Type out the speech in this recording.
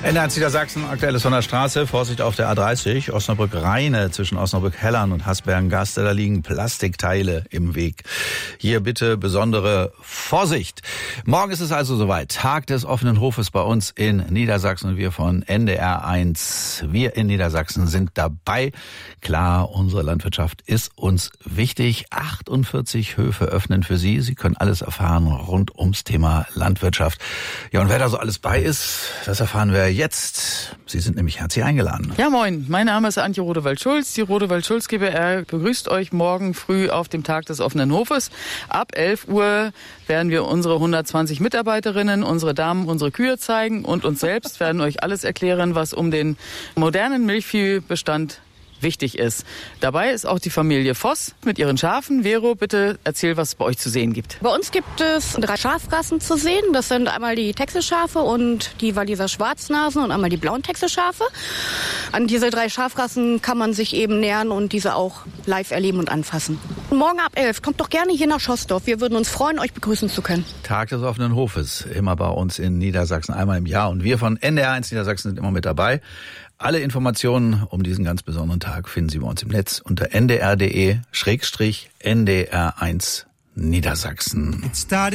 NDR Niedersachsen, aktuelles von der Straße. Vorsicht auf der A30, Osnabrück-Rheine zwischen Osnabrück-Hellern und Hasbergen-Gaste. Da liegen Plastikteile im Weg. Hier bitte besondere Vorsicht. Morgen ist es also soweit. Tag des offenen Hofes bei uns in Niedersachsen und wir von NDR 1. Wir in Niedersachsen sind dabei. Klar, unsere Landwirtschaft ist uns wichtig. 48 Höfe öffnen für Sie. Sie können alles erfahren rund ums Thema Landwirtschaft. Ja, und wer da so alles bei ist, das erfahren wir jetzt. Sie sind nämlich herzlich eingeladen. Ja, moin. Mein Name ist Antje Rodewald-Schulz. Die Rodewald-Schulz GbR begrüßt euch morgen früh auf dem Tag des offenen Hofes. Ab 11 Uhr werden wir unsere 120 Mitarbeiterinnen, unsere Damen, unsere Kühe zeigen und uns selbst werden euch alles erklären, was um den modernen Milchviehbestand wichtig ist. Dabei ist auch die Familie Voss mit ihren Schafen. Vero, bitte erzähl, was es bei euch zu sehen gibt. Bei uns gibt es 3 Schafrassen zu sehen. Das sind einmal die Texelschafe und die Walliser Schwarznasen und einmal die blauen Texelschafe. An diese 3 Schafrassen kann man sich eben nähern und diese auch live erleben und anfassen. Morgen ab 11 kommt doch gerne hier nach Schoßdorf. Wir würden uns freuen, euch begrüßen zu können. Tag des offenen Hofes, immer bei uns in Niedersachsen, einmal im Jahr. Und wir von NDR 1 Niedersachsen sind immer mit dabei. Alle Informationen um diesen ganz besonderen Tag finden Sie bei uns im Netz unter ndr.de/ndr1 Niedersachsen.